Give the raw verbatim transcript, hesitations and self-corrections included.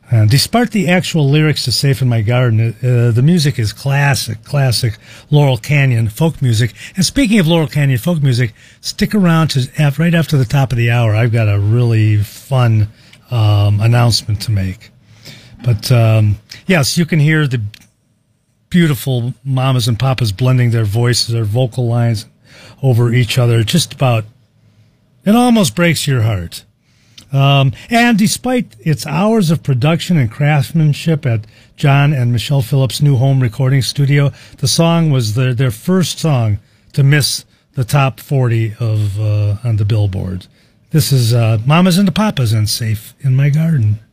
Uh, despite the actual lyrics to Safe in My Garden, uh, the music is classic, classic Laurel Canyon folk music. And speaking of Laurel Canyon folk music, stick around to right after the top of the hour. I've got a really fun um, announcement to make. But, um, yes, you can hear the beautiful mamas and papas blending their voices, their vocal lines over each other. Just about, it almost breaks your heart. Um, and despite its hours of production and craftsmanship at John and Michelle Phillips' new home recording studio, the song was their, their first song to miss the top forty of uh, on the Billboard. This is uh, Mamas and the Papas and Safe in My Garden.